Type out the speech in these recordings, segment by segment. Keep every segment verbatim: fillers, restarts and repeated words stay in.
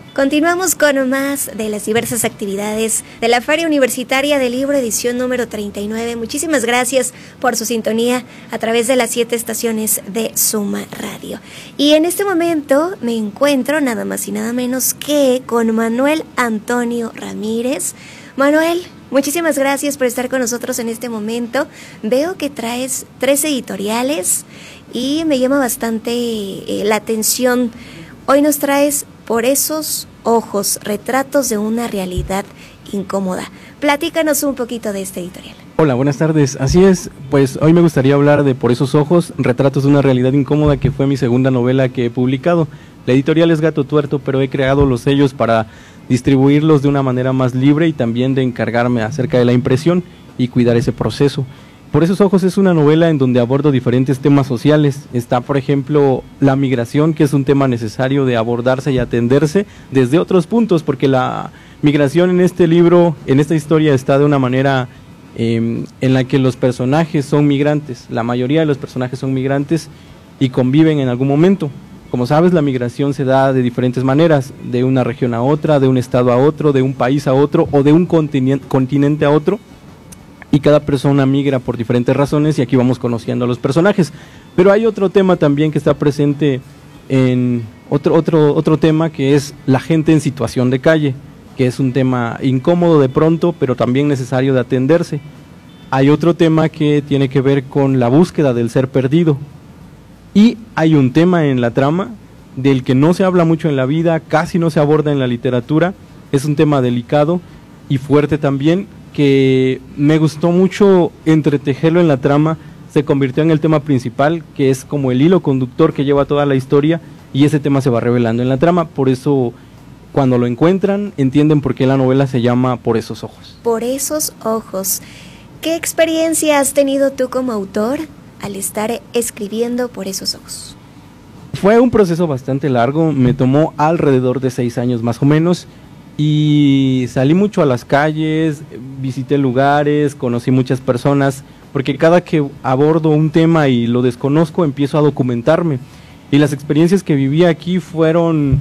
Continuamos con más de las diversas actividades de la Feria Universitaria del Libro, edición número treinta y nueve. Muchísimas gracias por su sintonía a través de las siete estaciones de Suma Radio. Y en este momento me encuentro nada más y nada menos que con Manuel Antonio Ramírez. Manuel, muchísimas gracias por estar con nosotros en este momento. Veo que traes tres editoriales y me llama bastante eh, la atención. Hoy nos traes Por esos ojos, retratos de una realidad incómoda. Platícanos un poquito de este editorial. Hola, buenas tardes. Así es, pues hoy me gustaría hablar de Por esos ojos, retratos de una realidad incómoda, que fue mi segunda novela que he publicado. La editorial es Gato Tuerto, pero he creado los sellos para distribuirlos de una manera más libre y también de encargarme acerca de la impresión y cuidar ese proceso. Por esos ojos es una novela en donde abordo diferentes temas sociales. Está, por ejemplo, la migración, que es un tema necesario de abordarse y atenderse desde otros puntos, porque la migración en este libro, en esta historia, está de una manera eh, en la que los personajes son migrantes. La mayoría de los personajes son migrantes y conviven en algún momento. Como sabes, la migración se da de diferentes maneras, de una región a otra, de un estado a otro, de un país a otro o de un continente, continente a otro. Y cada persona migra por diferentes razones y aquí vamos conociendo a los personajes. Pero hay otro tema también que está presente en otro, otro, otro tema, que es la gente en situación de calle, que es un tema incómodo de pronto, pero también necesario de atenderse. Hay otro tema que tiene que ver con la búsqueda del ser perdido. Y hay un tema en la trama del que no se habla mucho en la vida, casi no se aborda en la literatura. Es un tema delicado y fuerte también, que me gustó mucho entretejerlo en la trama. Se convirtió en el tema principal, que es como el hilo conductor que lleva toda la historia, y ese tema se va revelando en la trama. Por eso, cuando lo encuentran, entienden por qué la novela se llama Por esos ojos. Por esos ojos. ¿Qué experiencia has tenido tú como autor al estar escribiendo Por esos ojos? Fue un proceso bastante largo, me tomó alrededor de seis años más o menos. Y salí mucho a las calles, visité lugares, conocí muchas personas, porque cada que abordo un tema y lo desconozco, empiezo a documentarme. Y las experiencias que viví aquí fueron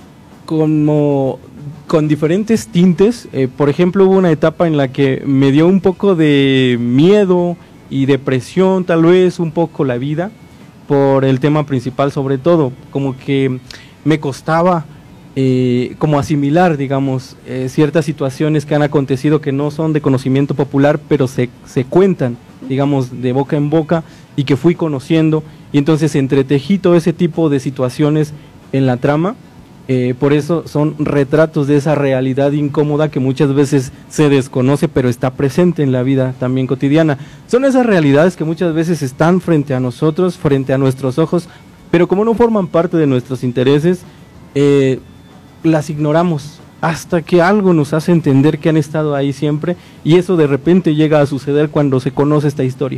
como con diferentes tintes. Eh, por ejemplo, hubo una etapa en la que me dio un poco de miedo y depresión, tal vez un poco la vida, por el tema principal sobre todo, como que me costaba Eh, como asimilar, digamos, eh, ciertas situaciones que han acontecido que no son de conocimiento popular, pero se, se cuentan, digamos, de boca en boca, y que fui conociendo, y entonces entretejí todo ese tipo de situaciones en la trama. Eh, por eso son retratos de esa realidad incómoda que muchas veces se desconoce, pero está presente en la vida también cotidiana. Son esas realidades que muchas veces están frente a nosotros, frente a nuestros ojos, pero como no forman parte de nuestros intereses, eh, las ignoramos hasta que algo nos hace entender que han estado ahí siempre, y eso de repente llega a suceder cuando se conoce esta historia.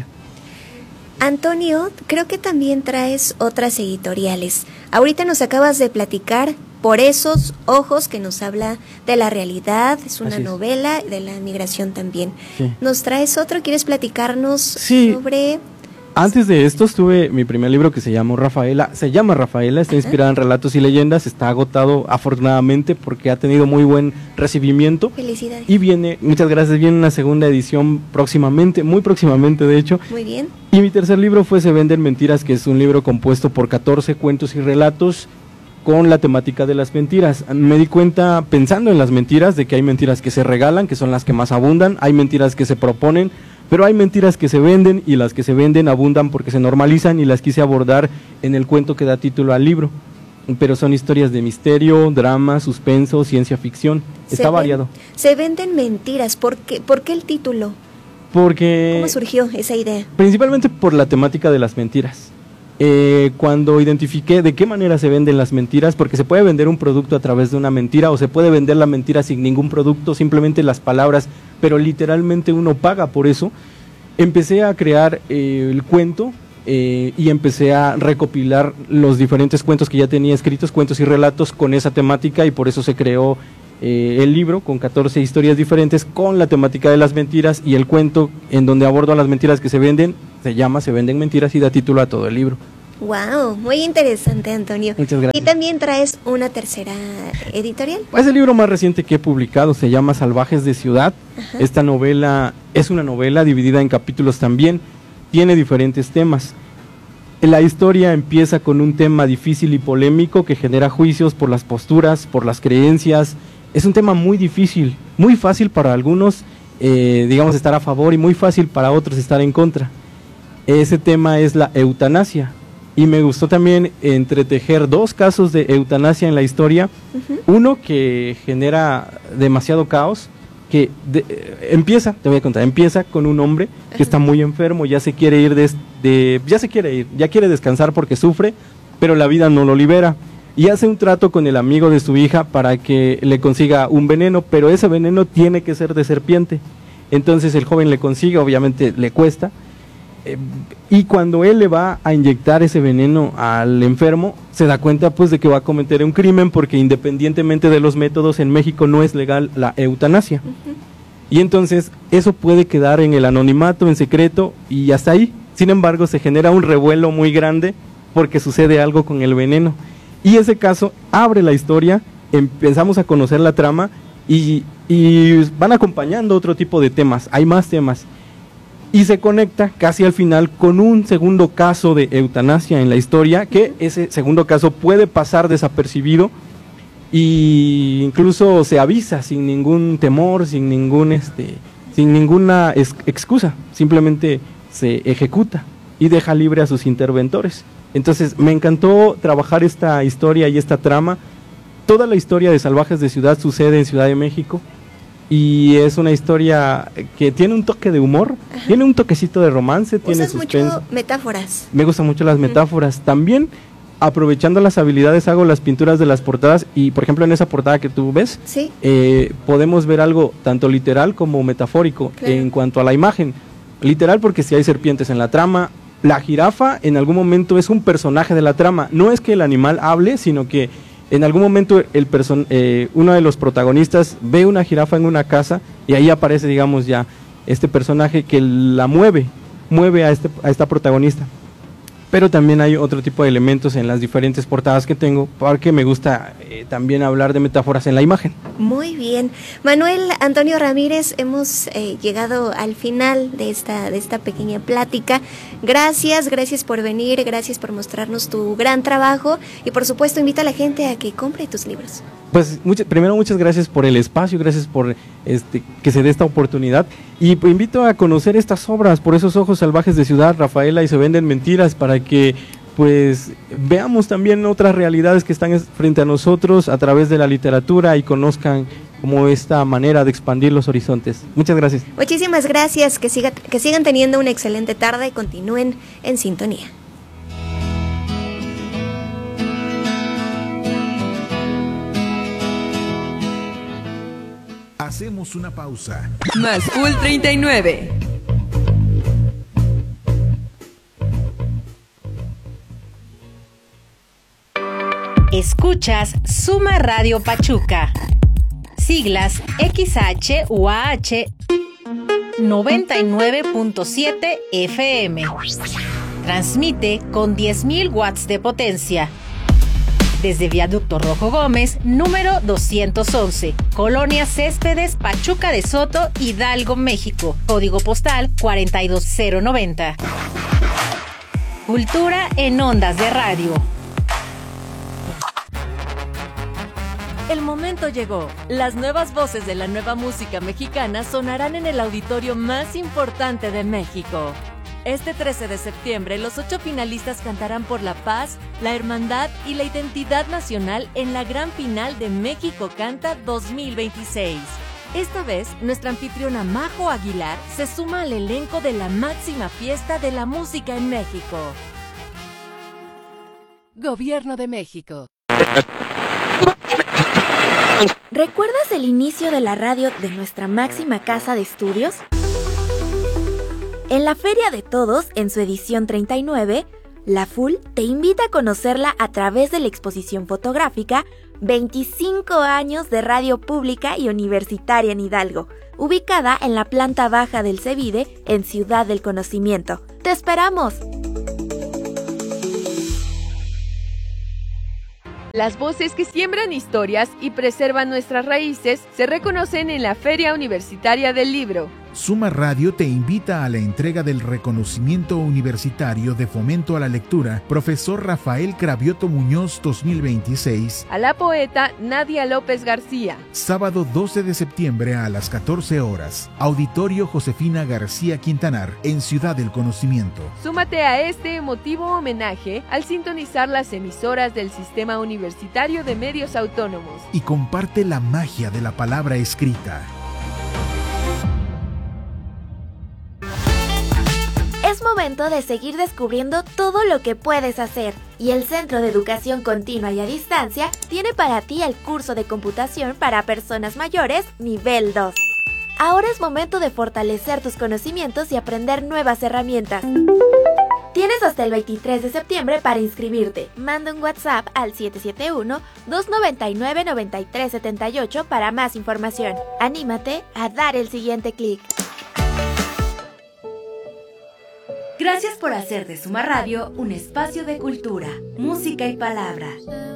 Antonio, creo que también traes otras editoriales. Ahorita nos acabas de platicar Por esos ojos, que nos habla de la realidad, es una Así es. novela de la migración también. Sí. ¿Nos traes otro? ¿Quieres platicarnos Sí. sobre...? Antes de esto tuve mi primer libro que se llamó Rafaela, se llama Rafaela, está inspirada en relatos y leyendas, está agotado afortunadamente porque ha tenido muy buen recibimiento. Felicidades. Y viene, muchas gracias, viene una segunda edición próximamente, muy próximamente de hecho. Muy bien. Y mi tercer libro fue Se venden mentiras, que es un libro compuesto por catorce cuentos y relatos con la temática de las mentiras. Me di cuenta, pensando en las mentiras, de que hay mentiras que se regalan, que son las que más abundan, hay mentiras que se proponen, pero hay mentiras que se venden, y las que se venden abundan porque se normalizan, y las quise abordar en el cuento que da título al libro. Pero son historias de misterio, drama, suspenso, ciencia ficción, está Se variado. ven, se venden mentiras, ¿por qué, ¿por qué el título? Porque ¿Cómo surgió esa idea? Principalmente por la temática de las mentiras. Eh, cuando identifiqué de qué manera se venden las mentiras, porque se puede vender un producto a través de una mentira, o se puede vender la mentira sin ningún producto, simplemente las palabras, pero literalmente uno paga por eso. Empecé a crear eh, el cuento eh, y empecé a recopilar los diferentes cuentos que ya tenía escritos, cuentos y relatos con esa temática, y por eso se creó eh, el libro con catorce historias diferentes con la temática de las mentiras, y el cuento en donde abordo las mentiras que se venden se llama Se venden mentiras y da título a todo el libro. Wow, muy interesante, Antonio. Muchas gracias. Y también traes una tercera editorial. Es el libro más reciente que he publicado, se llama Salvajes de Ciudad. Ajá. Esta novela es una novela dividida en capítulos también, tiene diferentes temas. La historia empieza con un tema difícil y polémico que genera juicios por las posturas, por las creencias. Es un tema muy difícil, muy fácil para algunos, eh, digamos, estar a favor y muy fácil para otros estar en contra. Ese tema es la eutanasia. Y me gustó también entretejer dos casos de eutanasia en la historia. Uh-huh. Uno que genera demasiado caos, que de, eh, empieza, te voy a contar, empieza con un hombre que está muy enfermo, ya se quiere ir, de, de, ya se quiere ir, ya quiere descansar porque sufre, pero la vida no lo libera. Y hace un trato con el amigo de su hija para que le consiga un veneno, pero ese veneno tiene que ser de serpiente. Entonces el joven le consigue, obviamente le cuesta, eh, y cuando él le va a inyectar ese veneno al enfermo, se da cuenta pues de que va a cometer un crimen, porque independientemente de los métodos, en México no es legal la eutanasia. Uh-huh. Y entonces eso puede quedar en el anonimato, en secreto, y hasta ahí. Sin embargo, se genera un revuelo muy grande porque sucede algo con el veneno. Y ese caso abre la historia, empezamos a conocer la trama y, y van acompañando otro tipo de temas, hay más temas. Y se conecta casi al final con un segundo caso de eutanasia en la historia, que ese segundo caso puede pasar desapercibido e incluso se avisa sin ningún temor, sin ningún este, sin ninguna es, excusa, simplemente se ejecuta y deja libre a sus interventores. Entonces me encantó trabajar esta historia y esta trama. Toda la historia de Salvajes de Ciudad sucede en Ciudad de México. Y es una historia que tiene un toque de humor, ajá, tiene un toquecito de romance, usas tiene suspense. Mucho metáforas. Me gustan mucho las metáforas. Uh-huh. También, aprovechando las habilidades, hago las pinturas de las portadas. Y, por ejemplo, en esa portada que tú ves, ¿sí? eh, podemos ver algo tanto literal como metafórico, claro, en cuanto a la imagen. Literal porque si hay serpientes en la trama. La jirafa en algún momento es un personaje de la trama. No es que el animal hable, sino que en algún momento el person, eh, uno de los protagonistas ve una jirafa en una casa y ahí aparece, digamos, ya este personaje que la mueve, mueve a, este, a esta protagonista. Pero también hay otro tipo de elementos en las diferentes portadas que tengo, porque me gusta eh, también hablar de metáforas en la imagen. Muy bien. Manuel Antonio Ramírez, hemos eh, llegado al final de esta, de esta pequeña plática. Gracias, gracias por venir, gracias por mostrarnos tu gran trabajo y por supuesto invita a la gente a que compre tus libros. Pues mucho, primero muchas gracias por el espacio, gracias por este que se dé esta oportunidad y pues, invito a conocer estas obras, Por esos ojos salvajes de Ciudad, Rafaela y Se venden mentiras, para que pues veamos también otras realidades que están frente a nosotros a través de la literatura y conozcan como esta manera de expandir los horizontes. Muchas gracias. Muchísimas gracias, que, siga, que sigan teniendo una excelente tarde y continúen en sintonía. Hacemos una pausa. Más Full treinta y nueve. Escuchas Suma Radio Pachuca. Siglas X H U A H noventa y nueve punto siete F M. Transmite con diez mil watts de potencia. Desde Viaducto Rojo Gómez, número doscientos once, Colonia Céspedes, Pachuca de Soto, Hidalgo, México. Código postal cuarenta y dos cero noventa. Cultura en ondas de radio. El momento llegó. Las nuevas voces de la nueva música mexicana sonarán en el auditorio más importante de México. Este trece de septiembre, los ocho finalistas cantarán por la paz, la hermandad y la identidad nacional en la gran final de México Canta dos mil veintiséis. Esta vez, nuestra anfitriona Majo Aguilar se suma al elenco de la máxima fiesta de la música en México. Gobierno de México. ¿Recuerdas el inicio de la radio de nuestra máxima casa de estudios? En la Feria de Todos, en su edición treinta y nueve, La Full te invita a conocerla a través de la exposición fotográfica veinticinco años de radio pública y universitaria en Hidalgo, ubicada en la planta baja del CEVIDE en Ciudad del Conocimiento. ¡Te esperamos! Las voces que siembran historias y preservan nuestras raíces se reconocen en la Feria Universitaria del Libro. Suma Radio te invita a la entrega del reconocimiento universitario de fomento a la lectura Profesor Rafael Cravioto Muñoz dos mil veintiséis a la poeta Nadia López García. Sábado doce de septiembre a las catorce horas. Auditorio Josefina García Quintanar en Ciudad del Conocimiento. Súmate a este emotivo homenaje al sintonizar las emisoras del Sistema Universitario de Medios Autónomos. Y comparte la magia de la palabra escrita. Es momento de seguir descubriendo todo lo que puedes hacer, y el Centro de Educación Continua y a Distancia tiene para ti el curso de computación para personas mayores nivel dos. Ahora es momento de fortalecer tus conocimientos y aprender nuevas herramientas. Tienes hasta el veintitrés de septiembre para inscribirte. Manda un WhatsApp al siete siete uno, dos nueve nueve, nueve tres siete ocho para más información. Anímate a dar el siguiente clic. Gracias por hacer de Suma Radio un espacio de cultura, música y palabra.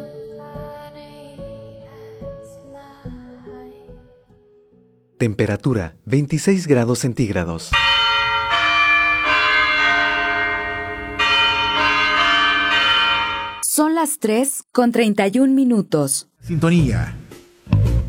Temperatura veintiséis grados centígrados. Son las tres con treinta y un minutos. Sintonía